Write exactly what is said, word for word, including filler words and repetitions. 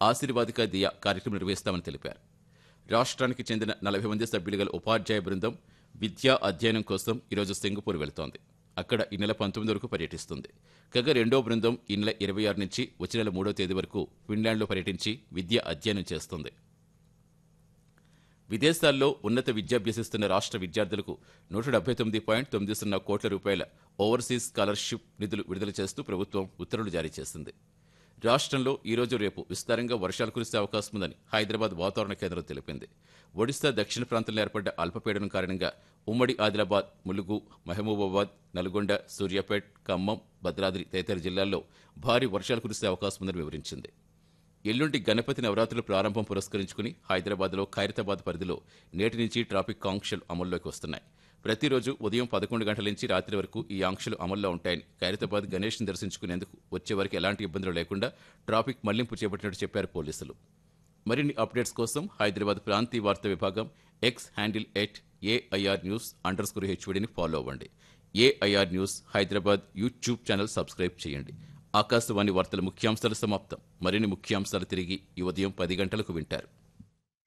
ఆశీర్వాదిక దియా కార్యక్రమం నిర్వహిస్తామని తెలిపారు. రాష్ట్రానికి చెందిన నలభై మంది సభ్యులు గల ఉపాధ్యాయ బృందం విద్యా అధ్యయనం కోసం ఈరోజు సింగపూర్ వెళుతోంది. అక్కడ ఈ నెల పంతొమ్మిది వరకు పర్యటిస్తుంది. కాగా రెండో బృందం ఈ నెల ఇరవై ఆరు నుంచి వచ్చే నెల మూడో తేదీ వరకు ఫిన్లాండ్లో పర్యటించి విద్యా అధ్యయనం చేస్తుంది. విదేశాల్లో ఉన్నత విద్యాభ్యసిస్తున్న రాష్ట్ర విద్యార్థులకు నూట డెబ్బై తొమ్మిది పాయింట్ తొమ్మిది సున్నా కోట్ల రూపాయల ఓవర్సీస్ స్కాలర్షిప్ నిధులు విడుదల చేస్తూ ప్రభుత్వం ఉత్తర్వులు జారీ చేసింది. రాష్ట్రంలో ఈరోజు రేపు విస్తారంగా వర్షాలు కురిసే అవకాశం ఉందని హైదరాబాద్ వాతావరణ కేంద్రం తెలిపింది. ఒడిశా దక్షిణ ప్రాంతంలో ఏర్పడ్డ అల్పపీడనం కారణంగా ఉమ్మడి ఆదిలాబాద్, ములుగు, మహబూబాబాద్, నల్గొండ, సూర్యాపేట్, ఖమ్మం, భద్రాద్రి తదితర జిల్లాల్లో భారీ వర్షాలు కురిసే అవకాశం ఉందని వివరించింది. ఎల్లుండి గణపతి నవరాత్రుల ప్రారంభం పురస్కరించుకుని హైదరాబాద్లో ఖైరతాబాద్ పరిధిలో నేటి నుంచి ట్రాఫిక్ ఆంక్షలు అమల్లోకి వస్తున్నాయి. ప్రతిరోజు ఉదయం పదకొండు గంటల నుంచి రాత్రి వరకు ఈ ఆంక్షలు అమల్లో ఉంటాయని ఖైరతాబాద్ గణేష్ని దర్శించుకునేందుకు వచ్చే వరకు ఎలాంటి ఇబ్బందులు లేకుండా ట్రాఫిక్ మళ్లింపు చేపట్టినట్టు చెప్పారు పోలీసులు. మరిన్ని అప్డేట్స్ కోసం హైదరాబాద్ ప్రాంతీయ వార్తా విభాగం X handle at AIR news under score హెచ్వీడీని follow అవ్వండి. AIR news Hyderabad YouTube channel subscribe చేయండి. ఆకాశవాణి వార్తల ముఖ్యాంశాలు సమాప్తం. మరిన్ని ముఖ్యాంశాలు తిరిగి ఈ ఉదయం పది గంటలకు వింటారు.